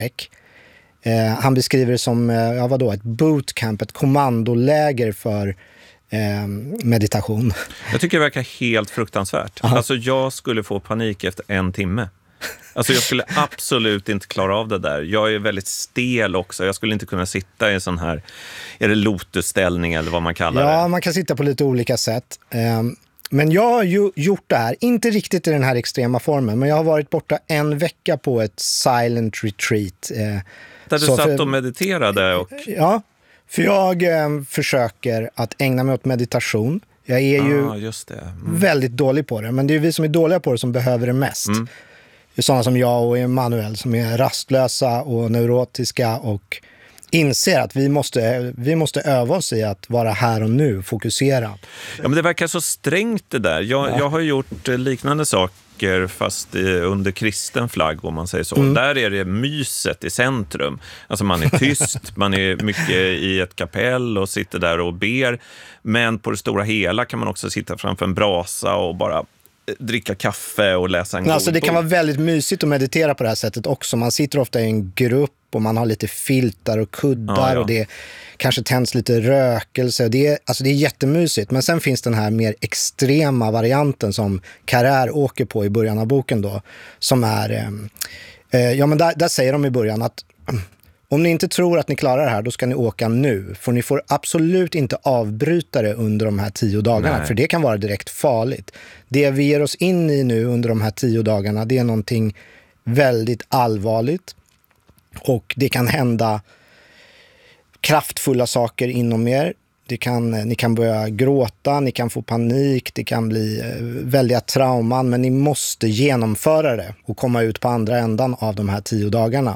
Han beskriver det som ett bootcamp, ett kommandoläger för meditation. Jag tycker det verkar helt fruktansvärt. Aha. Alltså jag skulle få panik efter 1 timme. Alltså jag skulle absolut inte klara av det där. Jag är väldigt stel också. Jag skulle inte kunna sitta i en sån här, är det lotusställning eller vad man kallar det? Ja, man kan sitta på lite olika sätt. Men jag har ju gjort det här, inte riktigt i den här extrema formen, men jag har varit borta 1 vecka på ett silent retreat. Där du satt och mediterade? Ja, för jag försöker att ägna mig åt meditation. Jag är ju väldigt dålig på det, men det är vi som är dåliga på det som behöver det mest. Det är sådana som jag och Emanuel som är rastlösa och neurotiska och inser att vi måste öva oss i att vara här och nu, fokusera. Ja, men det verkar så strängt det där. Jag har gjort liknande saker fast under kristen flagg, om man säger så. Där är det myset i centrum. Alltså man är tyst, man är mycket i ett kapell och sitter där och ber. Men på det stora hela kan man också sitta framför en brasa och bara dricka kaffe och läsa en god alltså det bok. kan vara väldigt mysigt att meditera på det här sättet också. Man sitter ofta i en grupp och man har lite filtar och kuddar och det kanske tänds lite rökelse. Det är jättemysigt. Men sen finns den här mer extrema varianten som Carrère åker på i början av boken då. Som är, men där säger de i början att om ni inte tror att ni klarar det här, då ska ni åka nu. För ni får absolut inte avbryta det under de här 10 dagarna. Nej. För det kan vara direkt farligt. Det vi ger oss in i nu under de här 10 dagarna, det är någonting väldigt allvarligt. Och det kan hända kraftfulla saker inom er. Ni kan börja gråta, ni kan få panik, det kan bli väldiga trauman. Men ni måste genomföra det och komma ut på andra ändan av de här 10 dagarna.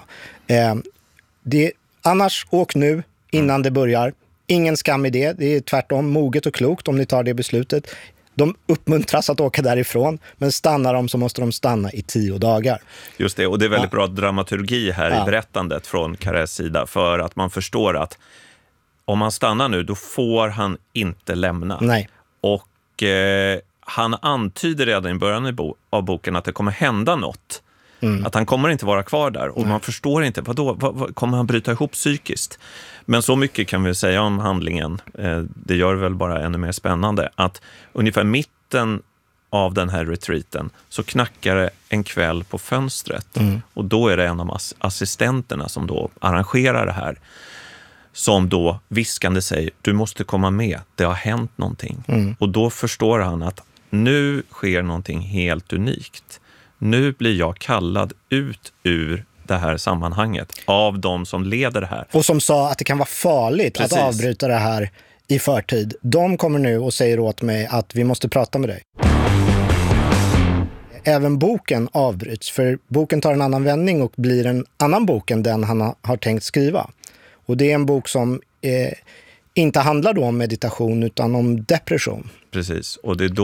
Annars åk nu innan det börjar. Ingen skam i det. Det är tvärtom moget och klokt om ni tar det beslutet. De uppmuntras att åka därifrån, men stannar de så måste de stanna i 10 dagar. Just det, och det är väldigt bra dramaturgi här i berättandet från Carrères sida, för att man förstår att om han stannar nu, då får han inte lämna. Nej. Och han antyder redan i början av boken att det kommer hända något. Att han kommer inte vara kvar där. Och man förstår inte, vad kommer han bryta ihop psykiskt? Men så mycket kan vi säga om handlingen. Det gör väl bara ännu mer spännande. Att ungefär mitten av den här retreaten så knackar det en kväll på fönstret. Och då är det en av assistenterna som då arrangerar det här. Som då viskande säger, du måste komma med, det har hänt någonting. Och då förstår han att nu sker någonting helt unikt. Nu blir jag kallad ut ur det här sammanhanget av de som leder det här. Och som sa att det kan vara farligt att avbryta det här i förtid. De kommer nu och säger åt mig att vi måste prata med dig. Även boken avbryts, för boken tar en annan vändning och blir en annan bok än den han har tänkt skriva. Och det är en bok som inte handlar då om meditation utan om depression. Precis, och det är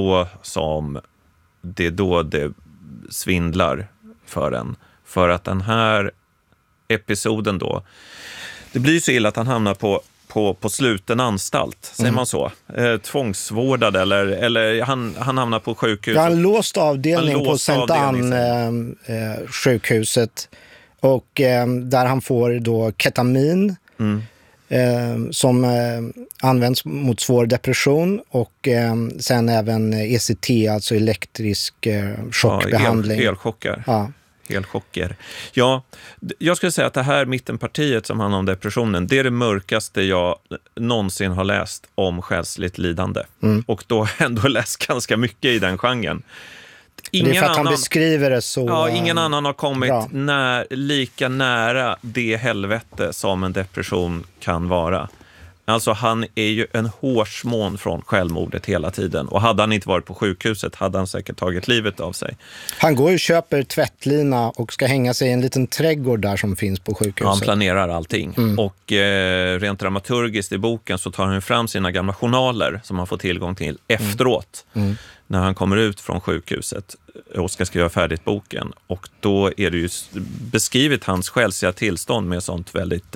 då det svindlar för en. För att den här episoden då, det blir ju så illa att han hamnar på sluten anstalt, säger man så? Tvångsvårdad eller han hamnar på sjukhus. Ja, en låst avdelning på Saint Anne sjukhuset och där han får då ketamin som används mot svår depression och sen även ECT, alltså elektrisk chockbehandling. Elchocker. Ja. Elchocker. Ja, jag skulle säga att det här mittenpartiet som handlar om depressionen, det är det mörkaste jag någonsin har läst om själsligt lidande. Och då har jag ändå läst ganska mycket i den genren. Det är för att han beskriver det så. Ja, ingen annan har kommit lika nära det helvete som en depression kan vara. Alltså han är ju en hårsmån från självmordet hela tiden. Och hade han inte varit på sjukhuset hade han säkert tagit livet av sig. Han går och köper tvättlina och ska hänga sig i en liten trädgård där som finns på sjukhuset. Han planerar allting. Och rent dramaturgiskt i boken så tar han fram sina gamla journaler som han får tillgång till efteråt. När han kommer ut från sjukhuset och ska skriva färdigt boken. Och då är det ju beskrivit hans själsliga tillstånd med sånt väldigt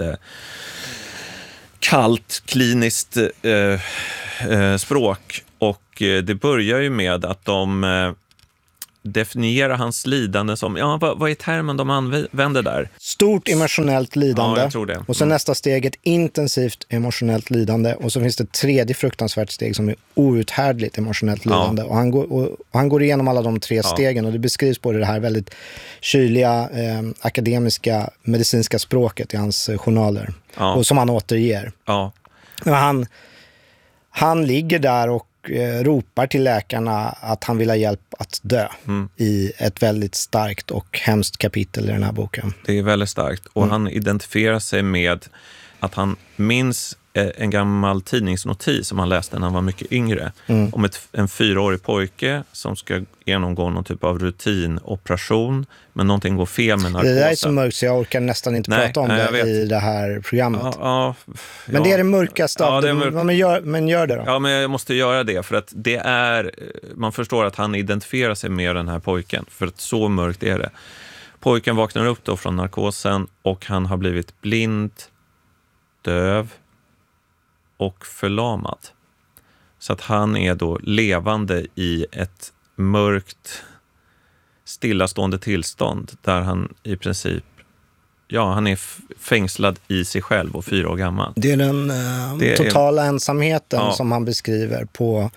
kallt, kliniskt språk. Och det börjar ju med att definiera hans lidande som, vad är termen de använder där? Stort emotionellt lidande. Ja, jag tror det. Och sen nästa steg, ett intensivt emotionellt lidande. Och så finns det ett tredje fruktansvärt steg som är outhärdligt emotionellt lidande. Och han går igenom alla de 3 stegen, och det beskrivs på det här väldigt kyliga akademiska, medicinska språket i hans journaler. Och som han återger. Ja. Och han ligger där och ropar till läkarna att han vill ha hjälp att dö i ett väldigt starkt och hemskt kapitel i den här boken. Det är väldigt starkt. Och han identifierar sig med att han minns en gammal tidningsnotis som han läste när han var mycket yngre. Om en 4-årig pojke som ska genomgå någon typ av rutinoperation, men någonting går fel med narkosen. Det där är så mörkt så jag orkar nästan inte prata om det i det här programmet. Men det är det mörkaste av det. Men gör det då. Ja, men jag måste göra det för att det är, man förstår att han identifierar sig med den här pojken, för att så mörkt är det. Pojken vaknar upp då från narkosen och han har blivit blind, döv och förlamad. Så att han är då levande i ett mörkt, stillastående tillstånd där han i princip, han är fängslad i sig själv och 4 år gammal. Det är den totala ensamheten som han beskriver på...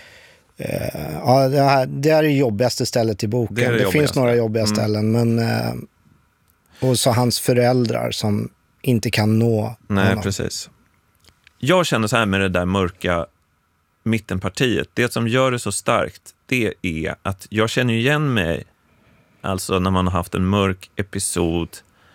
det är det jobbigaste stället i boken. Det finns några jobbiga ställen, men... och så hans föräldrar som inte kan nå honom. Precis. Jag känner så här med det där mörka mittenpartiet. Det som gör det så starkt, det är att jag känner igen mig, alltså när man har haft en mörk episod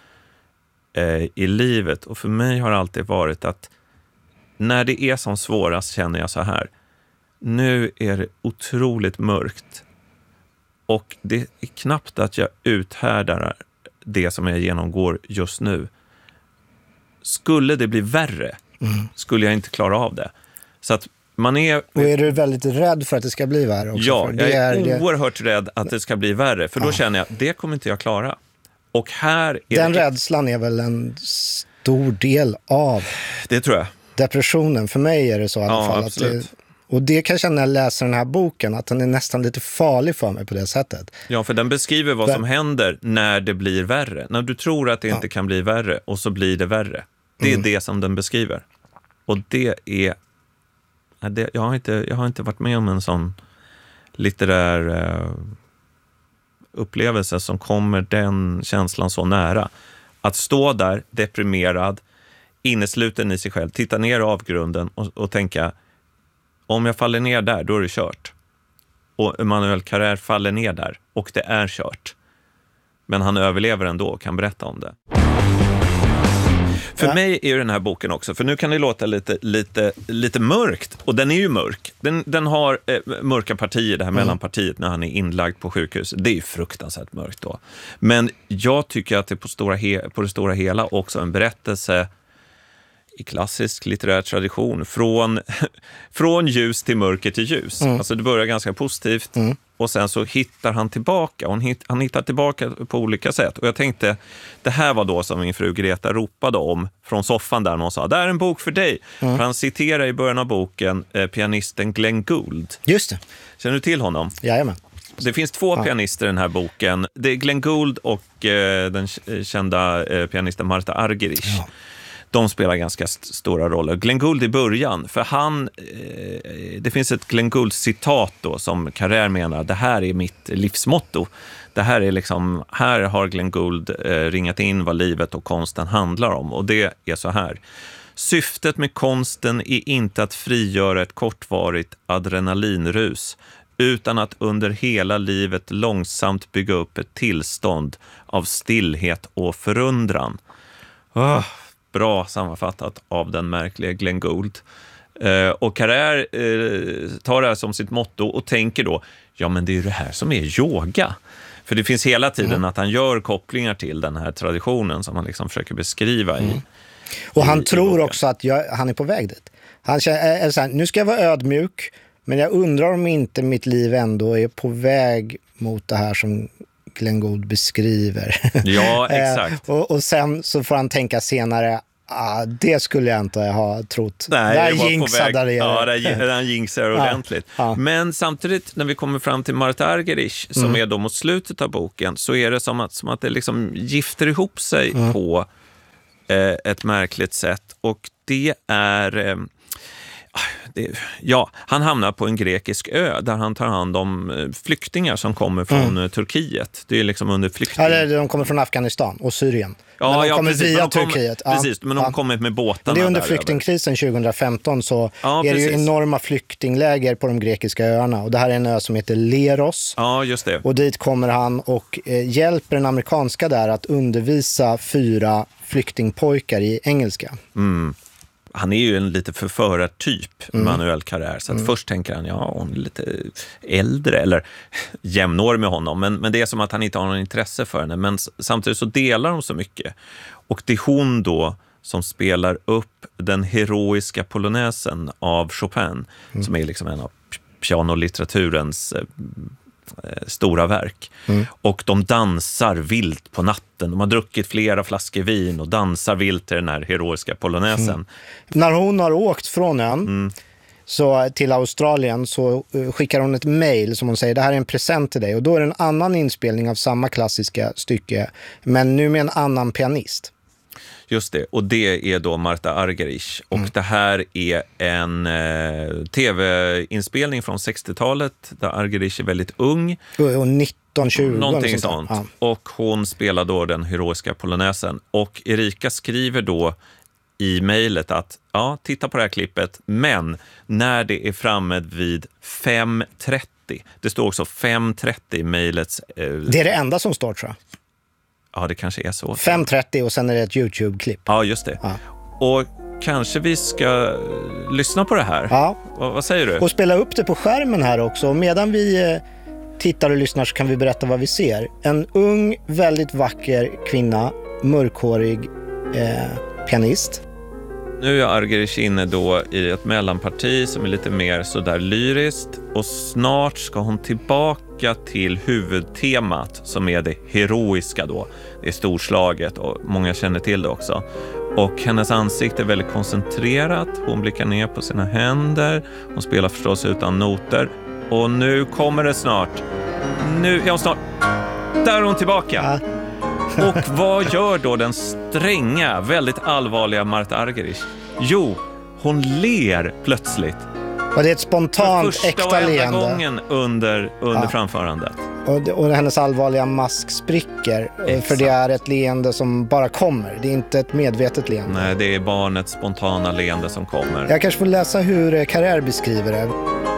i livet. Och för mig har det alltid varit att när det är som svårast känner jag så här. Nu är det otroligt mörkt. Och det är knappt att jag uthärdar det som jag genomgår just nu. Skulle det bli värre skulle jag inte klara av det. Så att man är... Och är du väldigt rädd för att det ska bli värre också? Ja, jag är oerhört rädd att det ska bli värre. För då känner jag, det kommer inte jag klara. Och här är den rädslan är väl en stor del av det, tror jag. Depressionen. För mig är det så i alla fall. Absolut. Och det kan jag känna när jag läser den här boken, att den är nästan lite farlig för mig på det sättet. Ja, för den beskriver vad som händer när det blir värre. När du tror att det inte kan bli värre och så blir det värre. Det är det som den beskriver. Och det är... Jag har inte varit med om en sån litterär upplevelse som kommer den känslan så nära. Att stå där deprimerad, innesluten i sig själv, titta ner i avgrunden och tänka, om jag faller ner där, då är det kört. Och Emmanuel Carrère faller ner där och det är kört. Men han överlever ändå och kan berätta om det. För mig är den här boken också, för nu kan det låta lite mörkt, och den är ju mörk. Den har mörka partier, det här mellanpartiet när han är inlagd på sjukhus. Det är ju fruktansvärt mörkt då. Men jag tycker att det på det stora hela också en berättelse i klassisk litterär tradition från ljus till mörker till ljus. Alltså det börjar ganska positivt och sen så hittar han tillbaka. Han hittar tillbaka på olika sätt. Och jag tänkte, det här var då som min fru Greta ropade om från soffan där någon sa, det är en bok för dig. För han citerar i början av boken pianisten Glenn Gould. Just det. Känner du till honom? Jajamän. Det finns 2 pianister i den här boken. Det är Glenn Gould och den kända pianisten Martha Argerich. Ja. De spelar ganska stora roller. Glenn Gould i början, för det finns ett Glenn Gould-citat då som Carrère menar, det här är mitt livsmotto. Det här är liksom, här har Glenn Gould ringat in vad livet och konsten handlar om. Och det är så här. Syftet med konsten är inte att frigöra ett kortvarigt adrenalinrus, utan att under hela livet långsamt bygga upp ett tillstånd av stillhet och förundran. Bra sammanfattat av den märkliga Glenn Gould. Och Carrère tar det här som sitt motto och tänker då, ja men det är ju det här som är yoga. För det finns hela tiden att han gör kopplingar till den här traditionen som han liksom försöker beskriva i. Och han tror också att han är på väg dit. Han känner så här, nu ska jag vara ödmjuk, men jag undrar om inte mitt liv ändå är på väg mot det här som Glenn Gould beskriver. Ja, exakt. Och sen så får han tänka senare, Det skulle jag inte ha trott. Nej, där jinxade där jinxar ordentligt. Ja. Men samtidigt, när vi kommer fram till Martha Argerich, som är då mot slutet av boken, så är det som att det liksom gifter ihop sig på ett märkligt sätt. Och det är... han hamnar på en grekisk ö där han tar hand om flyktingar som kommer från Turkiet. Det är liksom under flykting... Ja, de kommer från Afghanistan och Syrien. Ja, de kommer precis, via Turkiet. Precis, men de kommer med båtarna. Det är under flyktingkrisen 2015 så är det ju enorma flyktingläger på de grekiska öarna. Och det här är en ö som heter Leros. Ja, just det. Och dit kommer han och hjälper den amerikanska där att undervisa 4 flyktingpojkar i engelska. Han är ju en lite förförartyp, Manuel Carrère. Så att först tänker han, hon är lite äldre eller jämnår med honom. Men det är som att han inte har någon intresse för henne. Men samtidigt så delar de så mycket. Och det är hon då som spelar upp den heroiska polonäsen av Chopin. Som är liksom en av pianolitteraturens stora verk. Och de dansar vilt på natten. De har druckit flera flaskor vin och dansar vilt till den här heroiska polonäsen. När hon har åkt från ön så till Australien så skickar hon ett mejl som hon säger, det här är en present till dig. Och då är det en annan inspelning av samma klassiska stycke, men nu med en annan pianist. Just det, och det är då Martha Argerich. Och det här är en tv-inspelning från 60-talet där Argerich är väldigt ung. Och 1920. Någonting sånt. Ja. Och hon spelar då den heroiska polonäsen. Och Erika skriver då i mejlet att titta på det här klippet, men när det är framme vid 5.30. Det står också 5.30 i mejlets... Det är det enda som står, tror jag. Ja, det kanske är så. 5.30 och sen är det ett YouTube-klipp. Ja, just det. Ja. Och kanske vi ska lyssna på det här. Ja. Vad säger du? Och spela upp det på skärmen här också. Och medan vi tittar och lyssnar så kan vi berätta vad vi ser. En ung, väldigt vacker kvinna, mörkhårig pianist. Nu är Argerich inne då i ett mellanparti som är lite mer sådär lyriskt. Och snart ska hon tillbaka till huvudtemat som är det heroiska då. Det är storslaget och många känner till det också. Och hennes ansikte är väldigt koncentrerat. Hon blickar ner på sina händer. Hon spelar förstås utan noter. Och nu kommer det snart. Nu är hon snart... Där är hon tillbaka. Ja. Och vad gör då den stränga, väldigt allvarliga Martha Argerich? Jo, hon ler plötsligt. Och det är ett spontant, äkta leende. Första och enda gången under framförandet. Och hennes allvarliga mask spricker. Exakt. För det är ett leende som bara kommer. Det är inte ett medvetet leende. Nej, det är barnets spontana leende som kommer. Jag kanske får läsa hur Carrère beskriver det.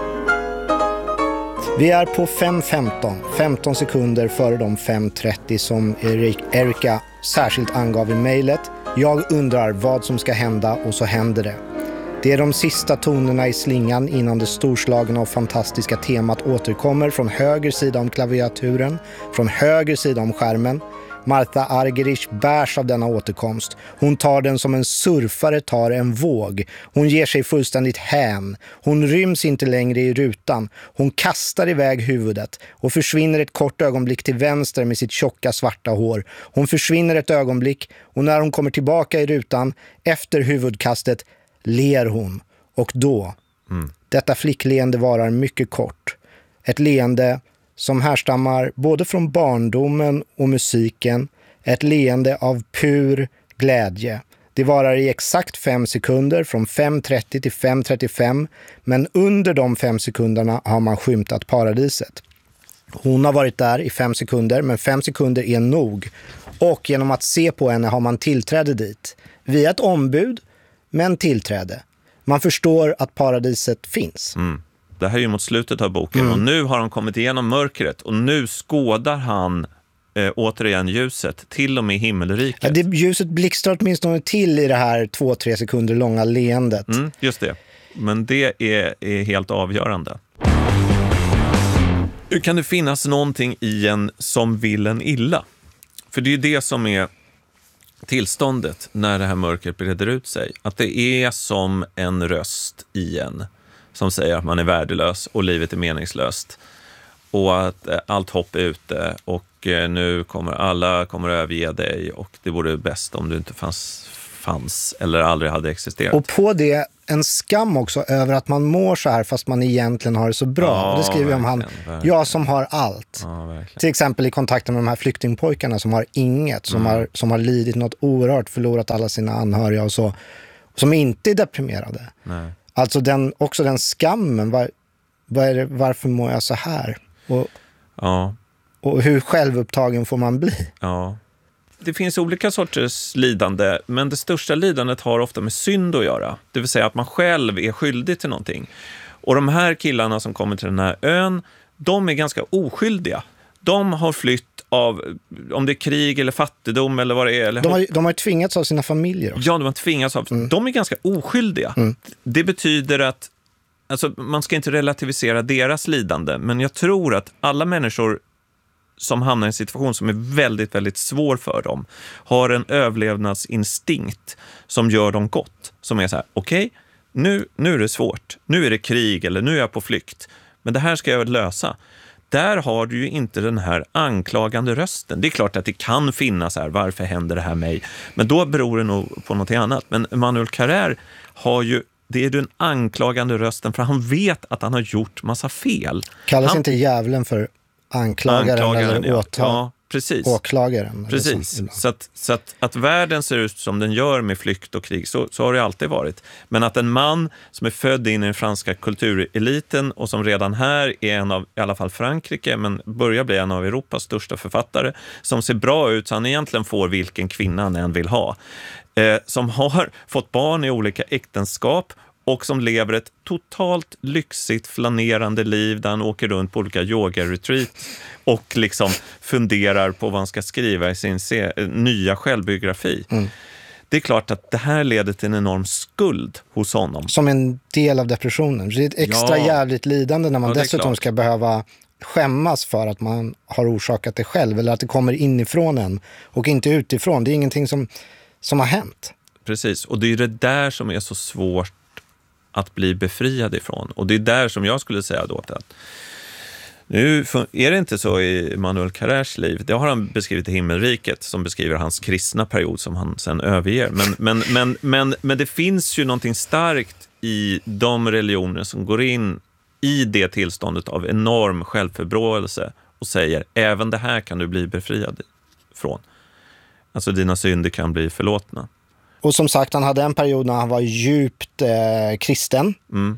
Vi är på 5.15, 15 sekunder före de 5.30 som Erika särskilt angav i mejlet. Jag undrar vad som ska hända och så händer det. Det är de sista tonerna i slingan innan det storslagna och fantastiska temat återkommer från höger sida om klaviaturen, från höger sida om skärmen. Martha Argerich bärs av denna återkomst. Hon tar den som en surfare tar en våg. Hon ger sig fullständigt hän. Hon ryms inte längre i rutan. Hon kastar iväg huvudet och försvinner ett kort ögonblick till vänster med sitt tjocka svarta hår. Hon försvinner ett ögonblick och när hon kommer tillbaka i rutan efter huvudkastet ler hon. Och då, detta flickleende varar mycket kort. Ett leende som härstammar både från barndomen och musiken, ett leende av pur glädje. Det varar i exakt 5 sekunder, från 5.30 till 5.35, men under de 5 sekunderna har man skymtat paradiset. Hon har varit där i 5 sekunder, men 5 sekunder är nog. Och genom att se på henne har man tillträde dit. Via ett ombud, men tillträde. Man förstår att paradiset finns. Det här är ju mot slutet av boken och nu har han kommit igenom mörkret och nu skådar han återigen ljuset, till och med himmelriket. Ja, ljuset blixtrar åtminstone till i det här 2-3 sekunder långa leendet. Just det, men det är helt avgörande. Hur kan det finnas någonting i en som vill en illa? För det är ju det som är tillståndet när det här mörkret breder ut sig. Att det är som en röst i en som säger att man är värdelös och livet är meningslöst. Och att allt hopp är ute och nu kommer alla överge dig och det vore bäst om du inte fanns eller aldrig hade existerat. Och på det en skam också över att man mår så här fast man egentligen har det så bra. Ja, och det skriver om han, verkligen. jag som har allt. Ja, till exempel i kontakten med de här flyktingpojkarna som har inget, som har lidit något oerhört, förlorat alla sina anhöriga och så, som inte är deprimerade. Nej. Alltså också den skammen, varför mår jag så här? Och hur självupptagen får man bli? Ja. Det finns olika sorters lidande, men det största lidandet har ofta med synd att göra. Det vill säga att man själv är skyldig till någonting. Och de här killarna som kommer till den här ön, de är ganska oskyldiga. De har flytt av, om det är krig eller fattigdom eller vad det är. Eller de har tvingats av sina familjer också. Ja, de har tvingats av. De är ganska oskyldiga. Det betyder att man ska inte relativisera deras lidande, men jag tror att alla människor som hamnar i en situation som är väldigt, väldigt svår för dem har en överlevnadsinstinkt som gör dem gott. Som är så här, okej, nu är det svårt. Nu är det krig eller nu är jag på flykt. Men det här ska jag lösa. Där har du ju inte den här anklagande rösten. Det är klart att det kan finnas här, varför händer det här mig? Men då beror det nog på något annat. Men Emmanuel Carrère har ju, det är den anklagande rösten, för han vet att han har gjort massa fel. Kallas inte djävulen för anklagaren eller ja, precis. åklagaren? Precis. Så att världen ser ut som den gör med flykt och krig, så har det alltid varit. Men att en man som är född in i den franska kultureliten och som redan här är en av, i alla fall Frankrike, men börjar bli en av Europas största författare, som ser bra ut så han egentligen får vilken kvinna han än vill ha. Som har fått barn i olika äktenskap och som lever ett totalt lyxigt, flanerande liv där han åker runt på olika yoga-retreat och liksom funderar på vad han ska skriva i sin nya självbiografi. Det är klart att det här leder till en enorm skuld hos honom. Som en del av depressionen. Det är ett extra jävligt lidande när man dessutom ska behöva skämmas för att man har orsakat det själv, eller att det kommer inifrån en och inte utifrån. Det är ingenting som har hänt. Precis, och det är det där som är så svårt att bli befriad ifrån. Och det är där som jag skulle säga då att nu är det inte så i Emmanuel Carrères liv. Det har han beskrivit i Himmelriket, som beskriver hans kristna period som han sen överger. Men det finns ju någonting starkt i de religioner som går in i det tillståndet av enorm självförbråelse och säger, även det här kan du bli befriad från. Alltså dina synder kan bli förlåtna. Och som sagt, han hade en period när han var djupt kristen.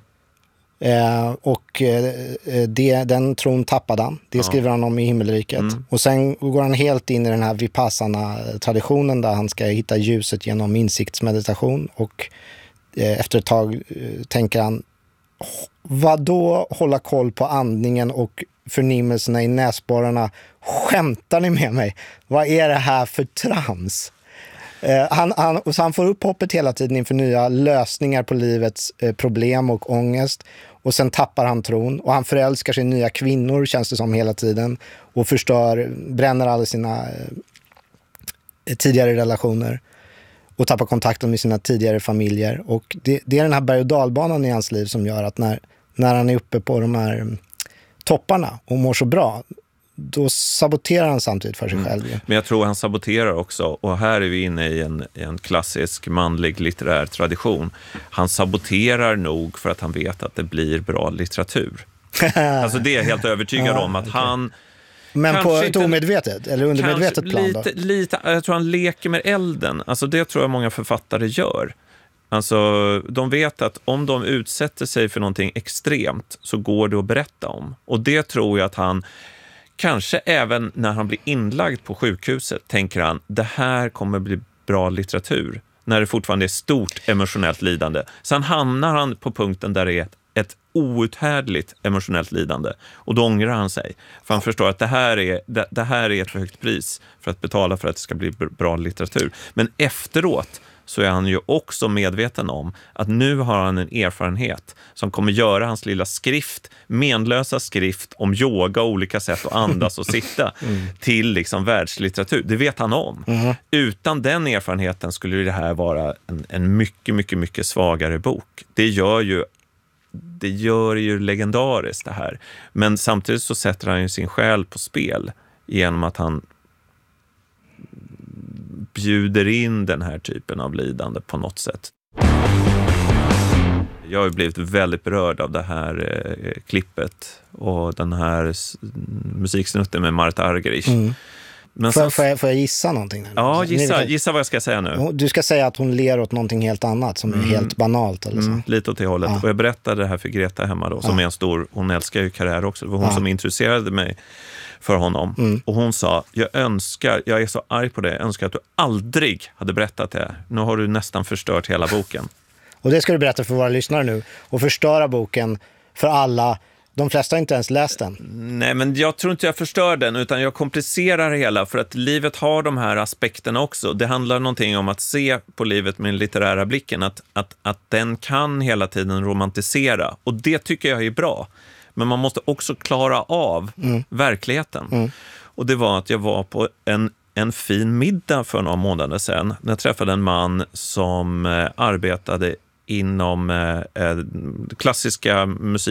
Och den tron tappade han. Det skriver han om i Himmelriket. Och sen går han helt in i den här Vipassana-traditionen där han ska hitta ljuset genom insiktsmeditation. Och efter ett tag tänker han, vad då hålla koll på andningen och förnimmelserna i näsborrarna? Skämtar ni med mig? Vad är det här för trams? Han får upp hoppet hela tiden inför nya lösningar på livets problem och ångest. Och sen tappar han tron. Och han förälskar sig nya kvinnor, känns det som, hela tiden. Och bränner alla sina tidigare relationer. Och tappar kontakten med sina tidigare familjer. Och det är den här berg- och dalbanan i hans liv som gör att när han är uppe på de här topparna och mår så bra, då saboterar han samtidigt för sig själv. Men jag tror han saboterar också, och här är vi inne i en klassisk manlig litterär tradition. Han saboterar nog för att han vet att det blir bra litteratur. Alltså det är jag helt övertygad om att han... Men på ett omedvetet eller undermedvetet plan då? Lite, jag tror han leker med elden. Alltså det tror jag många författare gör. Alltså de vet att om de utsätter sig för någonting extremt så går det att berätta om. Och det tror jag att han... Kanske även när han blir inlagd på sjukhuset tänker han, det här kommer bli bra litteratur. När det fortfarande är stort emotionellt lidande. Sen hamnar han på punkten där det är ett outhärdligt emotionellt lidande. Och då ångrar han sig. För han förstår att det här är ett för högt pris för att betala för att det ska bli bra litteratur. Men efteråt så är han ju också medveten om att nu har han en erfarenhet som kommer göra hans lilla menlösa skrift om yoga och olika sätt att andas och sitta till liksom världslitteratur. Det vet han om. Utan den erfarenheten skulle det här vara en mycket, mycket, mycket svagare bok. Det gör ju legendariskt det här. Men samtidigt så sätter han ju sin själ på spel genom att han bjuder in den här typen av lidande på något sätt. Jag har blivit väldigt berörd av det här klippet och den här musiksnutten med Marta Argerich. Men får jag gissa någonting? Där? Ja, gissa vad jag ska säga nu. Du ska säga att hon ler åt någonting helt annat som är helt banalt. Eller så. Lite åt det hållet. Ja. Och jag berättade det här för Greta hemma då, som är en stor, hon älskar ju karriär också. Det var hon som introducerade mig för honom. Och hon sa, jag är så arg på det, jag önskar att du aldrig hade berättat det. Nu har du nästan förstört hela boken. Och det ska du berätta för våra lyssnare nu. Och förstöra boken för alla. De flesta har inte ens läst den. Nej, men jag tror inte jag förstör den, utan jag komplicerar det hela. För att livet har de här aspekterna också. Det handlar någonting om att se på livet med den litterära blicken. Att den kan hela tiden romantisera. Och det tycker jag är bra. Men man måste också klara av verkligheten. Och det var att jag var på en fin middag för några månader sedan. När jag träffade en man som arbetade inom klassiska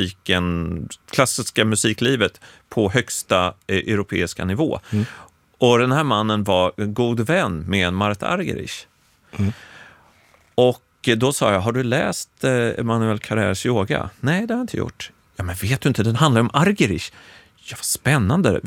musiklivet på högsta europeiska nivå. Och den här mannen var god vän med Marta Argerich. Och då sa jag, har du läst Emmanuel Carrères yoga? Nej, det har jag inte gjort. Ja, men vet du inte, den handlar om Argerich. Ja, vad spännande.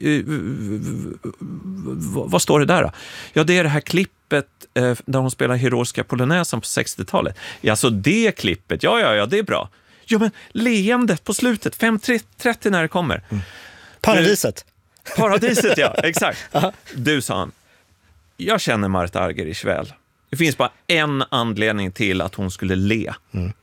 Vad står det där då? Ja, det är det här klippet där hon spelar heroiska polonäsen på 60-talet. Ja, så det klippet, ja, det är bra. Jo, men leendet på slutet, 5:30 när det kommer. Paradiset. Paradiset, ja, exakt. Du, sa han, jag känner Marta Argerich väl. Det finns bara en anledning till att hon skulle le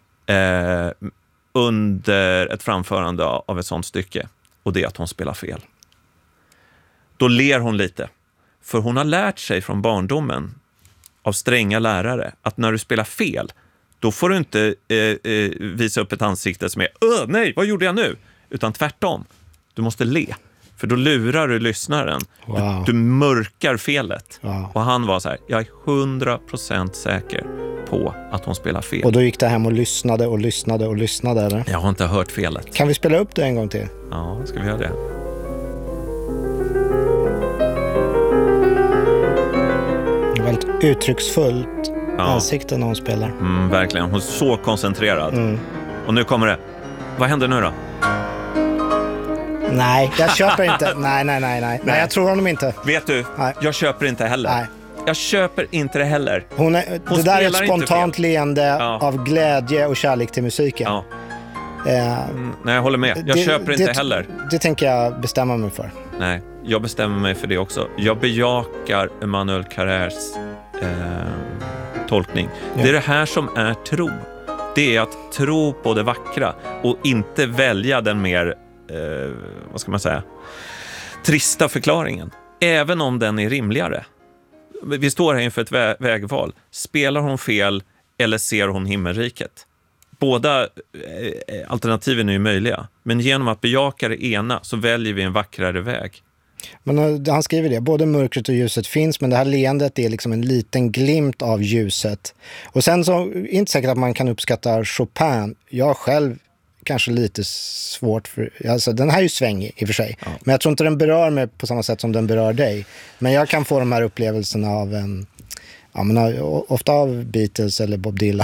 under ett framförande av ett sånt stycke. Och det är att hon spelar fel. Då ler hon lite. För hon har lärt sig från barndomen av stränga lärare att när du spelar fel, då får du inte visa upp ett ansikte som är nej, vad gjorde jag nu? Utan tvärtom. Du måste le. För då lurar du lyssnaren. Wow. Du mörkar felet. Wow. Och han var så här, jag är 100% säker på att hon spelar fel. Och då gick det hem och lyssnade, eller? Jag har inte hört felet. Kan vi spela upp det en gång till? Ja, ska vi göra det? Väldigt uttrycksfullt ansikte när hon spelar. Verkligen, hon är så koncentrerad. Och nu kommer det. Vad händer nu då? Nej, jag köper inte. Nej, jag tror honom inte. Vet du, jag köper inte heller. Nej. Jag köper inte det heller. Det där är ett spontant leende av glädje och kärlek till musiken. Ja. Nej, jag håller med. Jag köper inte heller. Det tänker jag bestämma mig för. Nej, jag bestämmer mig för det också. Jag bejakar Emmanuel Carrères tolkning. Ja. Det är det här som är tro. Det är att tro på det vackra och inte välja den mer, vad ska man säga, trista förklaringen. Även om den är rimligare. Vi står här inför ett vägval. Spelar hon fel eller ser hon himmelriket? Båda alternativen är ju möjliga. Men genom att bejaka det ena så väljer vi en vackrare väg. Men han skriver det, både mörkret och ljuset finns, men det här leendet är liksom en liten glimt av ljuset. Och sen så är det inte säkert att man kan uppskatta Chopin. Jag själv kanske lite svårt för, alltså den här är ju svängig i och för sig. Ja. Men jag tror inte den berör mig på samma sätt som den berör dig. Men jag kan få de här upplevelserna av ofta av Beatles eller Bob Dylan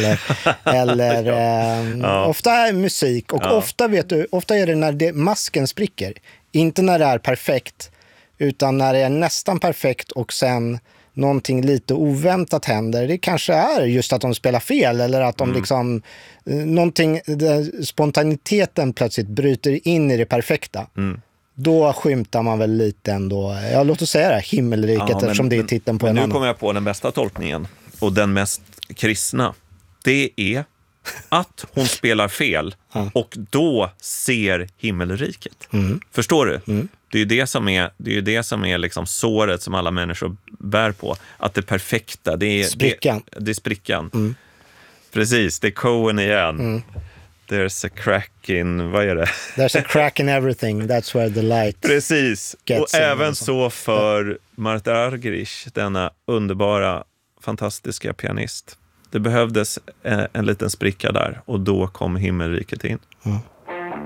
eller ofta musik och ofta är det när masken spricker. Inte när det är perfekt, utan när det är nästan perfekt och sen någonting lite oväntat händer. Det kanske är just att de spelar fel eller att de liksom någonting, spontaniteten plötsligt bryter in i det perfekta. Då skymtar man väl lite ändå. Ja, låt oss säga det, himmelriket, eftersom det är titeln på en annan. Nu kommer jag på den bästa tolkningen och den mest kristna. Det är att hon spelar fel och då ser himmelriket. Förstår du? Det är ju det som är liksom såret som alla människor bär på. Att det perfekta, det är sprickan. Det är sprickan. Precis, det är Cohen igen. There's a crack in, vad är det? There's a crack in everything, that's where the light. Precis, och även så för Marta Argerich, denna underbara, fantastiska pianist. Det behövdes en liten spricka där och då kom himmelriket in.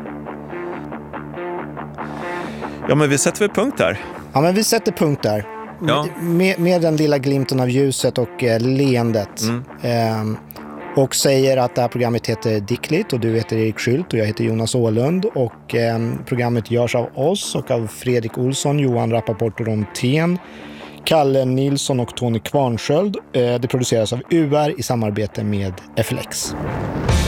Ja, men vi sätter väl punkt där. Ja, men vi sätter punkt där. Ja. Med den lilla glimten av ljuset och leendet. Och säger att det här programmet heter Dickligt och du heter Erik Skylt och jag heter Jonas Åhlund. Och programmet görs av oss och av Fredrik Olsson, Johan Rappaport och Ron Thien, Kalle Nilsson och Tony Kvarnsköld. Det produceras av UR i samarbete med FLX.